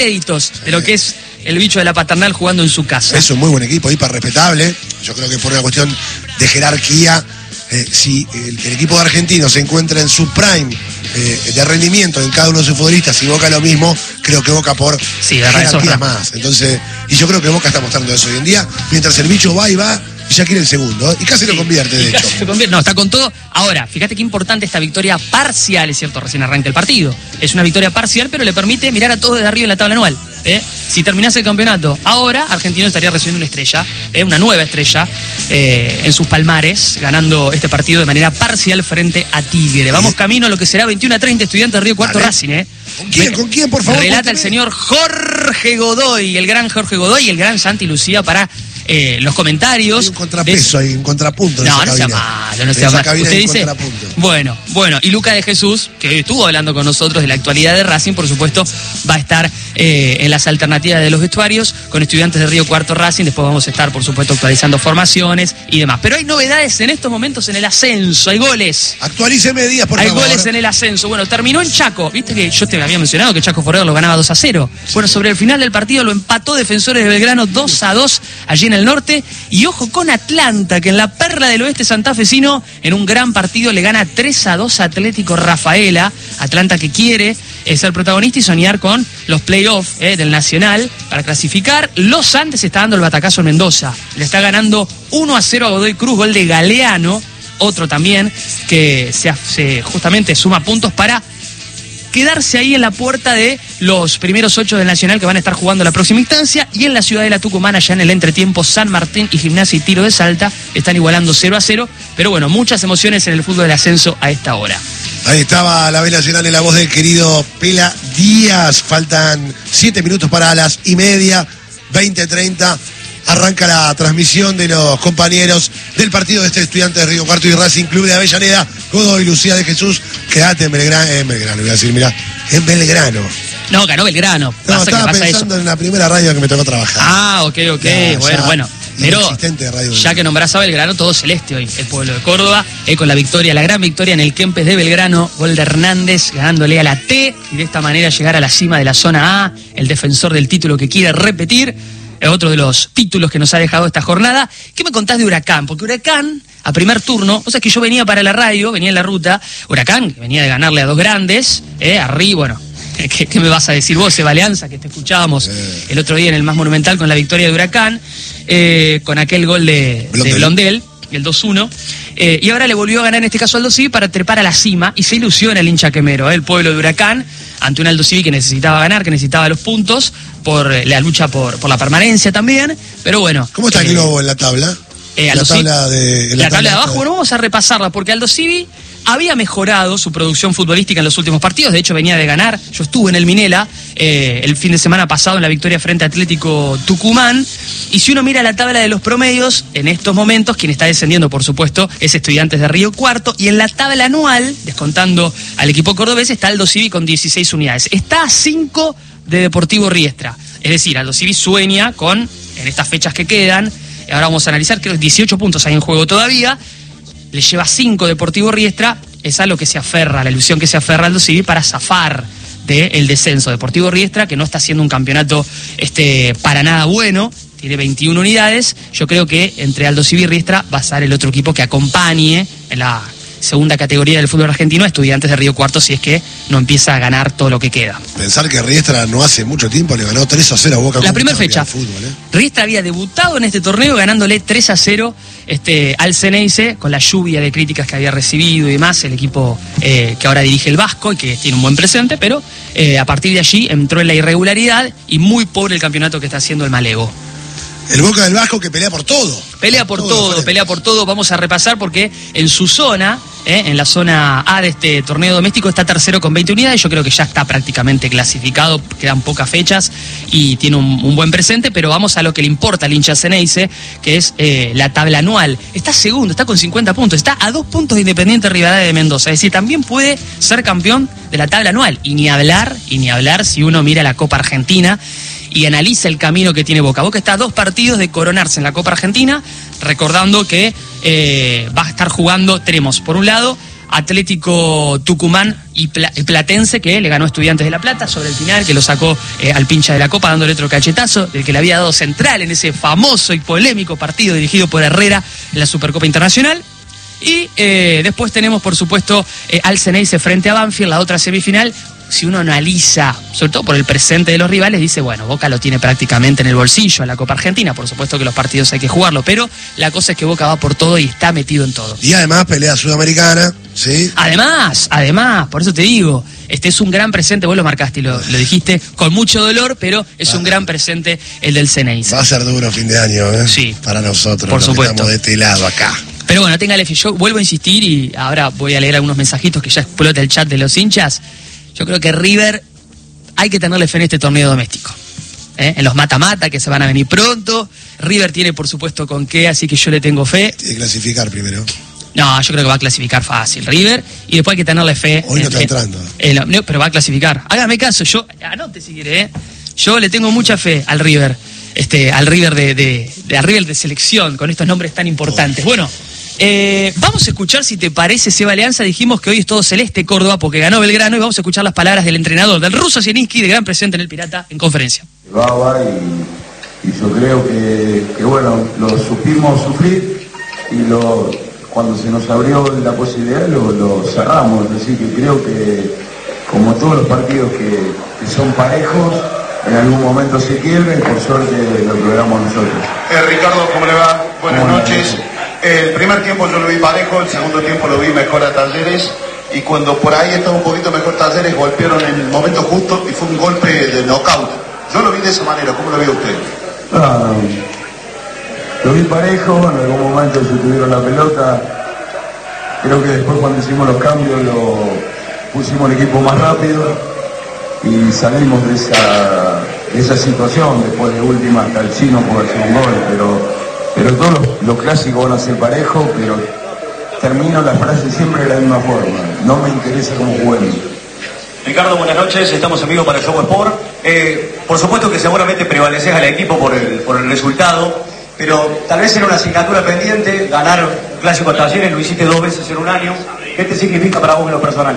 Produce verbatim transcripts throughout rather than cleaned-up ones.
créditos de lo que es el bicho de la paternal jugando en su casa. Es un muy buen equipo, hiper respetable. Yo creo que por una cuestión de jerarquía, eh, si el, el equipo de Argentino se encuentra en su prime eh, de rendimiento en cada uno de sus futbolistas y Boca lo mismo, creo que Boca por sí, jerarquía más. Entonces, y yo creo que Boca está mostrando eso hoy en día, mientras el bicho va y va y ya quiere el segundo, ¿eh? Y casi sí, lo convierte, de hecho. Se convierte, no, está con todo. Ahora, fíjate qué importante esta victoria parcial, es cierto, recién arranca el partido. Es una victoria parcial, pero le permite mirar a todos desde arriba en la tabla anual. ¿eh? Si terminase el campeonato ahora, Argentino estaría recibiendo una estrella, ¿eh? una nueva estrella, eh, en sus palmares, ganando este partido de manera parcial frente a Tigre. Vamos camino a lo que será veintiuno a treinta, Estudiantes de Río Cuarto Racing, ¿eh? ¿Con quién? ¿Con quién, por favor? Relata el señor Jorge Godoy, el gran Jorge Godoy y el gran Santi Lucía para eh, los comentarios. Hay un contrapeso ahí, un contrapunto. No, no sea malo, no sea malo. Usted dice. Bueno, bueno, y Luca de Jesús, que hoy estuvo hablando con nosotros de la actualidad de Racing, por supuesto, va a estar eh, en las alternativas de los vestuarios con Estudiantes de Río Cuarto Racing. Después vamos a estar, por supuesto, actualizando formaciones y demás. Pero hay novedades en estos momentos en el ascenso, hay goles. Actualíceme Díaz, por hay favor. Hay goles en el ascenso. Bueno, terminó en Chaco. Viste que yo te había mencionado que Chaco Forever lo ganaba dos a cero. Bueno, sobre el final del partido lo empató Defensores de Belgrano dos a dos allí en el norte. Y ojo con Atlanta, que en la perla del oeste santafesino, en un gran partido, le gana tres a dos a Atlético Rafaela. Atlanta que quiere eh, ser protagonista y soñar con los playoffs eh, del Nacional para clasificar. Los Andes está dando el batacazo en Mendoza. Le está ganando uno a cero a Godoy Cruz, gol de Galeano. Otro también que se, se justamente suma puntos para quedarse ahí en la puerta de los primeros ocho del Nacional que van a estar jugando la próxima instancia. Y en la ciudad de la Tucumán, allá en el entretiempo, San Martín y Gimnasia y Tiro de Salta están igualando cero a cero. Pero bueno, muchas emociones en el fútbol del ascenso a esta hora. Ahí estaba la B Nacional en la voz del querido Pela Díaz. Faltan siete minutos para las y media, veinte treinta. Arranca la transmisión de los compañeros del partido de este Estudiante de Río Cuarto y Racing Club de Avellaneda. Godoy, Lucía de Jesús, quédate en Belgrano, en Belgrano, voy a decir, mirá, en Belgrano. No, ganó Belgrano. No, estaba pasa pensando eso. en la primera radio que me tocó trabajar. Ah, ok, ok, ya, bueno, ya, bueno. Pero ya que nombrás a Belgrano, todo celeste hoy, el pueblo de Córdoba, eh, con la victoria, la gran victoria en el Kempes de Belgrano, gol de Hernández ganándole a la T y de esta manera llegar a la cima de la zona A, el defensor del título que quiere repetir. Otro de los títulos que nos ha dejado esta jornada. ¿Qué me contás de Huracán? Porque Huracán, a primer turno, o sea que yo venía para la radio, venía en la ruta, Huracán, que venía de ganarle a dos grandes, eh, arriba, bueno, ¿qué, qué me vas a decir vos, Eva Alianza, que te escuchábamos eh. el otro día en el Más Monumental con la victoria de Huracán, eh, con aquel gol de Blondel, de Blondel el dos uno, eh, y ahora le volvió a ganar en este caso Aldo Civi para trepar a la cima, y se ilusiona el hincha quemero, eh, el pueblo de Huracán, ante un Aldo Civi que necesitaba ganar, que necesitaba los puntos, por eh, la lucha por, por la permanencia también, pero bueno. ¿Cómo está eh, el globo en la tabla? Eh, la tabla de, la, la tabla de abajo, bueno, vamos a repasarla, porque Aldo Civi había mejorado su producción futbolística en los últimos partidos, de hecho venía de ganar, yo estuve en el Minela eh, el fin de semana pasado en la victoria frente a Atlético Tucumán, y si uno mira la tabla de los promedios, en estos momentos, quien está descendiendo, por supuesto, es Estudiantes de Río Cuarto, y en la tabla anual, descontando al equipo cordobés, está Aldo Civi con dieciséis unidades, está a cinco de Deportivo Riestra, es decir, Aldo Civi sueña con, en estas fechas que quedan, ahora vamos a analizar, creo que dieciocho puntos hay en juego todavía, le lleva cinco Deportivo Riestra, es a lo que se aferra, la ilusión que se aferra Aldo Civi para zafar del descenso. Deportivo Riestra, que no está haciendo un campeonato este, para nada bueno, tiene veintiuna unidades, yo creo que entre Aldo Civi y Riestra va a ser el otro equipo que acompañe en la segunda categoría del fútbol argentino a Estudiantes de Río Cuarto, si es que no empieza a ganar todo lo que queda. Pensar que Riestra no hace mucho tiempo le ganó tres a cero a Boca. La primera fecha, fútbol, ¿eh? Riestra había debutado en este torneo ganándole tres a cero este, al Ceneice, con la lluvia de críticas que había recibido y demás, el equipo eh, que ahora dirige el Vasco y que tiene un buen presente, pero eh, a partir de allí entró en la irregularidad y muy pobre el campeonato que está haciendo el Malego. El Boca del Vasco que pelea por todo. Pelea por, por todo, todo pelea por todo. Vamos a repasar porque en su zona, eh, en la zona A de este torneo doméstico, está tercero con veinte unidades. Yo creo que ya está prácticamente clasificado, quedan pocas fechas y tiene un, un buen presente, pero vamos a lo que le importa al hincha Ceneice, que es eh, la tabla anual. Está segundo, está con cincuenta puntos, está a dos puntos de Independiente Rivadavia de Mendoza. Es decir, también puede ser campeón de la tabla anual. Y ni hablar, y ni hablar si uno mira la Copa Argentina y analiza el camino que tiene Boca. Boca está a dos partidos de coronarse en la Copa Argentina, recordando que eh, va a estar jugando, tenemos por un lado Atlético Tucumán y Pla- Platense, que le ganó a Estudiantes de La Plata sobre el final, que lo sacó eh, al pincha de la Copa dándole otro cachetazo, del que le había dado central en ese famoso y polémico partido dirigido por Herrera en la Supercopa Internacional. Y eh, después tenemos, por supuesto, eh, al Ceneice frente a Banfield, la otra semifinal. Si uno analiza, sobre todo por el presente de los rivales, dice, bueno, Boca lo tiene prácticamente en el bolsillo a la Copa Argentina. Por supuesto que los partidos hay que jugarlo, pero la cosa es que Boca va por todo y está metido en todo. Y además pelea sudamericana, ¿sí? Además, además, por eso te digo, este es un gran presente, vos lo marcaste y lo, lo dijiste con mucho dolor, pero es ah, un gran presente el del Ceneice. Va a ser duro fin de año, ¿eh? Sí. Para nosotros, por los supuesto. Que estamos de este lado acá. Pero bueno, téngale fe, yo vuelvo a insistir y ahora voy a leer algunos mensajitos que ya explota el chat de los hinchas. Yo creo que River hay que tenerle fe en este torneo doméstico. ¿Eh? En los mata-mata que se van a venir pronto. River tiene, por supuesto, con qué, así que yo le tengo fe. Tiene que clasificar primero. No, yo creo que va a clasificar fácil River y después hay que tenerle fe. Hoy no en, está entrando. En, en, no, pero va a clasificar. Hágame caso, yo, anote si quiere, ¿eh? Yo le tengo mucha fe al River, este, al River de, de, de, al River de selección, con estos nombres tan importantes. Oh. Bueno, eh, vamos a escuchar, si te parece, Seba Alianza. Dijimos que hoy es todo celeste Córdoba porque ganó Belgrano y vamos a escuchar las palabras del entrenador, del ruso Zielinski, de gran presente en el Pirata, en conferencia. Baba y, y yo creo que, que, bueno, lo supimos sufrir y lo, cuando se nos abrió la posibilidad lo, lo cerramos. Así que creo que, como todos los partidos que, que son parejos, en algún momento se quiebran y por suerte lo logramos nosotros. Eh, Ricardo, ¿cómo le va? Buenas Buenas noches. noches. El primer tiempo yo lo vi parejo, el segundo tiempo lo vi mejor a Talleres y cuando por ahí estaba un poquito mejor Talleres golpearon en el momento justo y fue un golpe de knockout. Yo lo vi de esa manera, ¿cómo lo ve usted? Ah, lo vi parejo, en algún momento se tuvieron la pelota. Creo que después cuando hicimos los cambios lo pusimos el equipo más rápido y salimos de esa, de esa situación. Después de última hasta el chino por hacer un gol, pero... Pero todos los, los clásicos van a ser parejos, pero termino la frase siempre de la misma forma. No me interesa cómo jueguen. Ricardo, buenas noches. Estamos en vivo para el Show Sport. Eh, por supuesto que seguramente prevaleces al equipo por el, por el resultado, pero tal vez era una asignatura pendiente. Ganar un clásico a Talleres, lo hiciste dos veces en un año. ¿Qué te significa para vos en lo personal?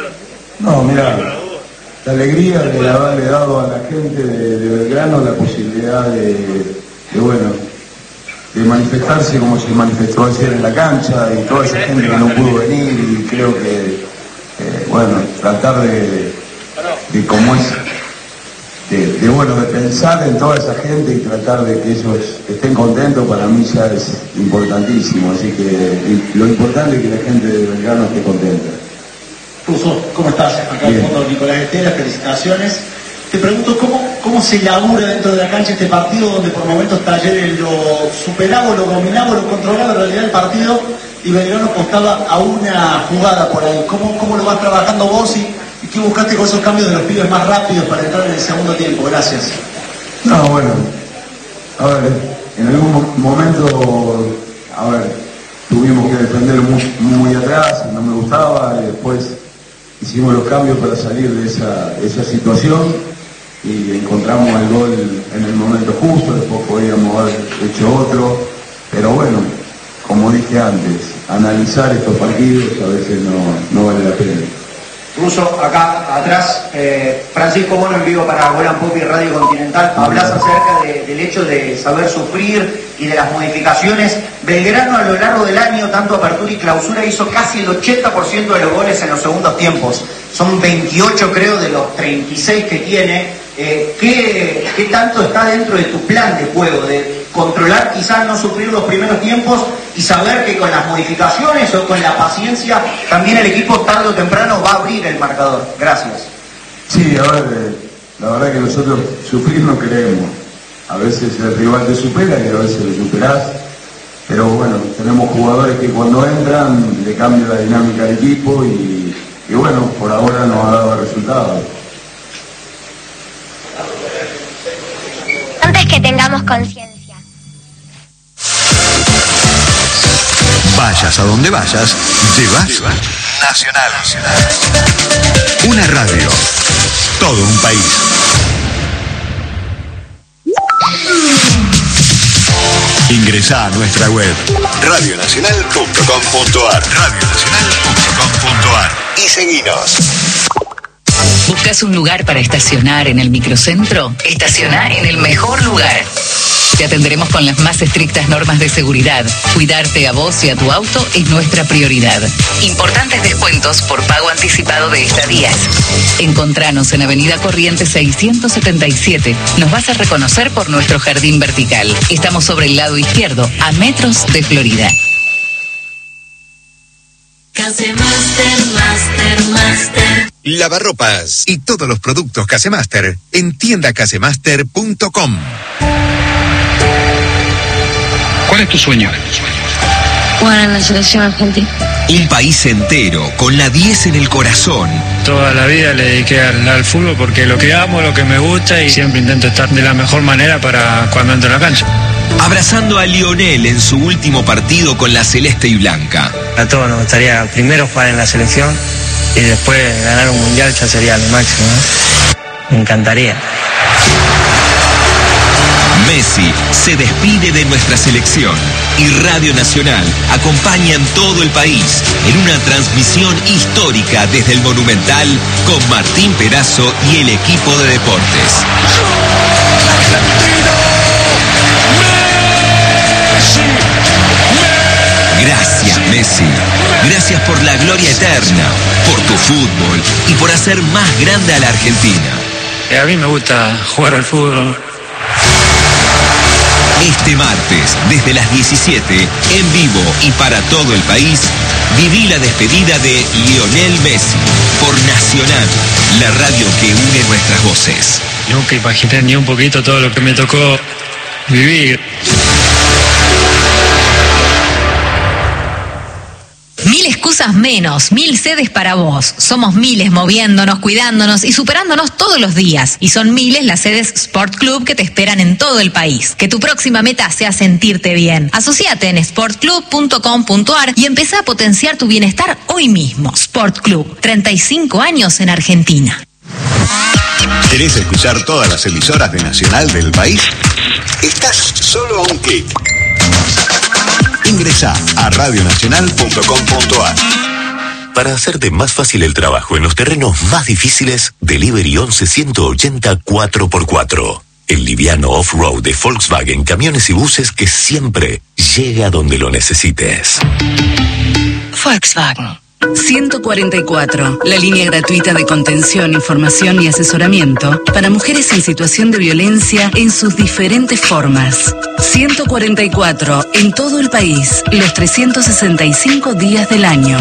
No, mira, la alegría de haberle dado a la gente de, de Belgrano la posibilidad de, de bueno... de manifestarse como se manifestó ayer en la cancha y toda esa gente que no pudo venir y creo que, eh, bueno, tratar de, de como es, de, de, bueno, de pensar en toda esa gente y tratar de que ellos estén contentos para mí ya es importantísimo, así que lo importante es que la gente de Belgrano esté contenta. Ruso, ¿cómo estás? Acá al fondo Nicolás Estela, felicitaciones. Te pregunto, ¿cómo, ¿cómo se labura dentro de la cancha este partido donde por momentos Talleres lo superaba, lo dominaba, lo controlaba en realidad el partido y Belgrano apostaba a una jugada por ahí? ¿Cómo, cómo lo vas trabajando vos y, y qué buscaste con esos cambios de los pibes más rápidos para entrar en el segundo tiempo? Gracias. No, bueno, a ver, en algún momento, a ver, tuvimos que defender muy, muy atrás, no me gustaba, y después hicimos los cambios para salir de esa, esa situación. Y encontramos el gol en el momento justo, después podíamos haber hecho otro, pero bueno, como dije antes, analizar estos partidos a veces no, no vale la pena. Ruso, acá atrás, eh, Francisco Bono en vivo para Golan Pop y Radio Continental. Hablas acerca de, del hecho de saber sufrir y de las modificaciones. Belgrano a lo largo del año, tanto apertura y clausura, hizo casi el ochenta por ciento de los goles en los segundos tiempos. Son veintiocho creo de los treinta y seis que tiene. Eh, ¿qué, ¿Qué tanto está dentro de tu plan de juego? De controlar, quizás no sufrir los primeros tiempos y saber que con las modificaciones o con la paciencia también el equipo tarde o temprano va a abrir el marcador. Gracias. Sí, a ver, eh, la verdad que nosotros sufrir no queremos. A veces el rival te supera y a veces lo superás. Pero bueno, tenemos jugadores que cuando entran le cambia la dinámica del equipo y, y bueno, por ahora nos ha dado resultados. Antes que tengamos conciencia. Vayas a donde vayas, llevas Nacional. Una radio, todo un país. Ingresá a nuestra web radio nacional punto com punto ar, radio nacional punto com punto ar y seguinos. ¿Buscas un lugar para estacionar en el microcentro? Estaciona en el mejor lugar. Te atenderemos con las más estrictas normas de seguridad. Cuidarte a vos y a tu auto es nuestra prioridad. Importantes descuentos por pago anticipado de estadías. Encontranos en Avenida Corrientes seiscientos setenta y siete. Nos vas a reconocer por nuestro jardín vertical. Estamos sobre el lado izquierdo, a metros de Florida. Casemaster, Master, Master. Lavarropas y todos los productos Casemaster en tienda casemaster punto com. ¿Cuál es tu sueño? Jugar en la selección argentina. Un país entero con la diez en el corazón. Toda la vida le dediqué al, al fútbol porque lo que amo, lo que me gusta y siempre intento estar de la mejor manera para cuando entro en la cancha. Abrazando a Lionel en su último partido con la celeste y blanca. A todos nos gustaría primero jugar en la selección y después ganar un mundial, ya sería lo máximo, ¿no? Me encantaría. Messi se despide de nuestra selección y Radio Nacional acompaña en todo el país en una transmisión histórica desde el Monumental con Martín Perazo y el equipo de deportes. Gracias, Messi. Gracias por la gloria eterna, por tu fútbol y por hacer más grande a la Argentina. A mí me gusta jugar al fútbol. Este martes, desde las diecisiete, en vivo y para todo el país, viví la despedida de Lionel Messi por Nacional, la radio que une nuestras voces. Nunca imaginé ni un poquito todo lo que me tocó vivir. Mil excusas menos, mil sedes para vos. Somos miles moviéndonos, cuidándonos y superándonos todos los días. Y son miles las sedes Sport Club que te esperan en todo el país. Que tu próxima meta sea sentirte bien. Asociate en sport club punto com punto ar y empezá a potenciar tu bienestar hoy mismo. Sport Club, treinta y cinco años en Argentina. ¿Querés escuchar todas las emisoras de Nacional del país? Estás solo a un clic. Ingresá a radio nacional punto com punto ar. Para hacerte más fácil el trabajo en los terrenos más difíciles, Delivery once ciento ochenta cuatro por cuatro. El liviano off-road de Volkswagen, camiones y buses que siempre llega donde lo necesites. Volkswagen. ciento cuarenta y cuatro, la línea gratuita de contención, información y asesoramiento para mujeres en situación de violencia en sus diferentes formas. ciento cuarenta y cuatro, en todo el país, los trescientos sesenta y cinco días del año.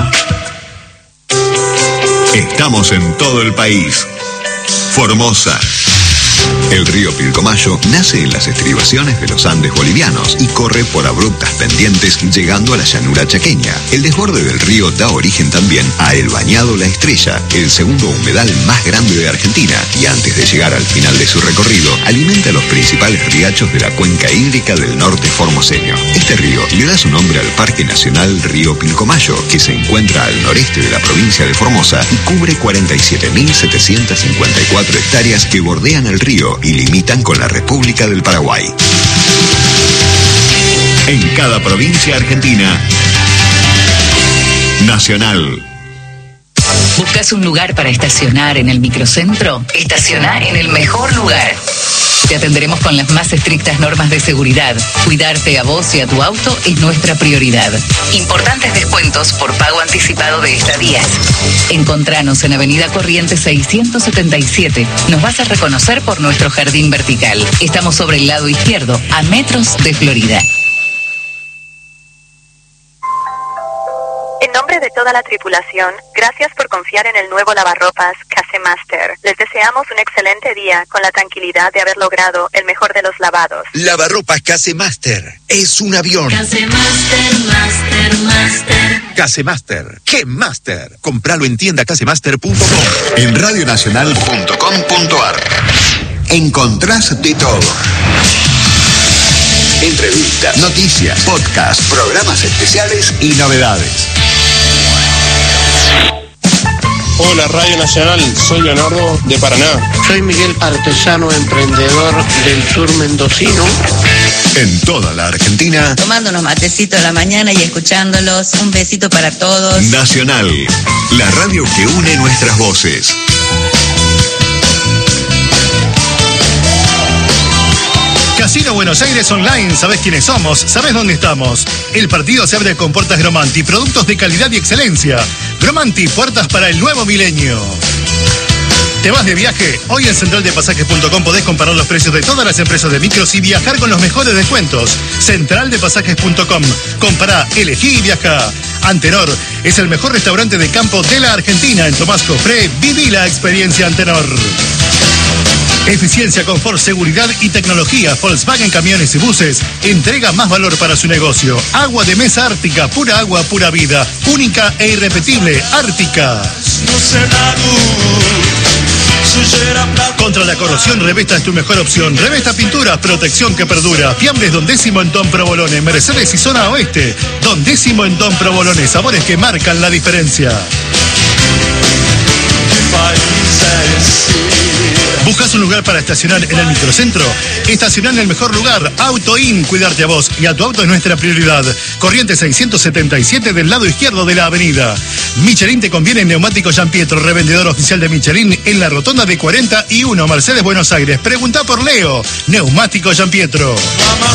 Estamos en todo el país. Formosa. El río Pilcomayo nace en las estribaciones de los Andes bolivianos y corre por abruptas pendientes llegando a la llanura chaqueña. El desborde del río da origen también a el Bañado La Estrella, el segundo humedal más grande de Argentina, y antes de llegar al final de su recorrido, alimenta los principales riachos de la cuenca hídrica del norte formoseño. Este río le da su nombre al Parque Nacional Río Pilcomayo, que se encuentra al noreste de la provincia de Formosa y cubre cuarenta y siete mil setecientas cincuenta y cuatro hectáreas que bordean el río y limitan con la República del Paraguay. En cada provincia argentina, Nacional. ¿Buscas un lugar para estacionar en el microcentro? Estaciona en el mejor lugar. Te atenderemos con las más estrictas normas de seguridad. Cuidarte a vos y a tu auto es nuestra prioridad. Importantes descuentos por pago anticipado de estadías. Encontranos en Avenida Corrientes seiscientos setenta y siete. Nos vas a reconocer por nuestro jardín vertical. Estamos sobre el lado izquierdo, a metros de Florida. En nombre de toda la tripulación, gracias por confiar en el nuevo lavarropas Casemaster. Les deseamos un excelente día con la tranquilidad de haber logrado el mejor de los lavados. Lavarropas Casemaster es un avión. Casemaster, Master, Master. Casemaster, ¿qué Master? Compralo en tienda casemaster punto com. En radio nacional punto com punto ar. Encontrás de todo. Entrevistas, noticias, podcast, programas especiales y novedades. Hola Radio Nacional, soy Leonardo de Paraná. Soy Miguel, artesano emprendedor del sur mendocino. En toda la Argentina, Tomando unos matecitos a la mañana y escuchándolos. Un besito para todos. Nacional, la radio que une nuestras voces. Casino Buenos Aires Online, ¿sabés quiénes somos? ¿Sabés dónde estamos? El partido se abre con puertas Gromanti, productos de calidad y excelencia. Gromanti, puertas para el nuevo milenio. ¿Te vas de viaje? Hoy en central de pasajes punto com podés comparar los precios de todas las empresas de micros y viajar con los mejores descuentos. central de pasajes punto com. Compará, elegí y viaja. Antenor es el mejor restaurante de campo de la Argentina. En Tomás Cofré, viví la experiencia Antenor. Eficiencia, confort, seguridad y tecnología. Volkswagen Camiones y Buses entrega más valor para su negocio. Agua de mesa Ártica, pura agua, pura vida. Única e irrepetible, Ártica. Contra la corrosión, Revesta es tu mejor opción. Revesta Pintura, protección que perdura. Fiambres Don Décimo en Don Provolone. Mercedes y Zona Oeste. Don Décimo en Don Provolone. Sabores que marcan la diferencia. ¿Buscas un lugar para estacionar en el microcentro? Estacionar en el mejor lugar. Auto In, cuidarte a vos y a tu auto es nuestra prioridad. Corriente seiscientos setenta y siete del lado izquierdo de la avenida. Michelin te conviene en Neumático Gian Pietro, revendedor oficial de Michelin en la rotonda de cuarenta y uno, Mercedes, Buenos Aires. Pregunta por Leo. Neumático Gian Pietro.